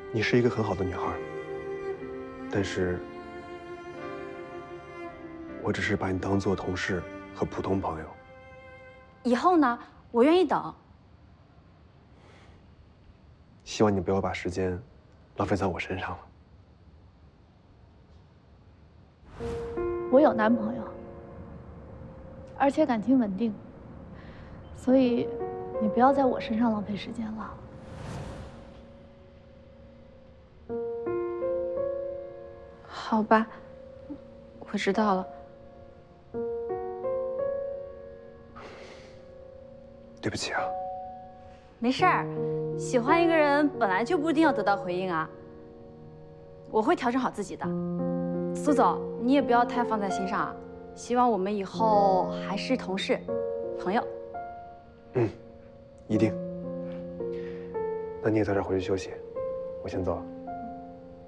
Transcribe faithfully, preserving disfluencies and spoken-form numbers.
你是一个很好的女孩，但是，我只是把你当做同事和普通朋友。 以后呢，我愿意等。 希望你不要把时间浪费在我身上了。 我有男朋友，而且感情稳定，所以你不要在我身上浪费时间了。 好吧，我知道了。 对不起啊。 没事儿，喜欢一个人本来就不一定要得到回应啊。我会调整好自己的。苏总，你也不要太放在心上啊。希望我们以后还是同事、朋友。 嗯，一定。那你也早点回去休息，我先走了。